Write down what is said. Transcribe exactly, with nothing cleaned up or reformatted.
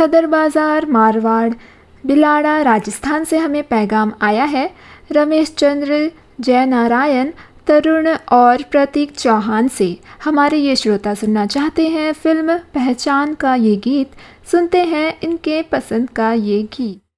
सदर बाज़ार मारवाड़ बिलाड़ा राजस्थान से हमें पैगाम आया है। रमेश चंद्र जयनारायण तरुण और प्रतीक चौहान से हमारे ये श्रोता सुनना चाहते हैं फिल्म पहचान का ये गीत। सुनते हैं इनके पसंद का ये गीत।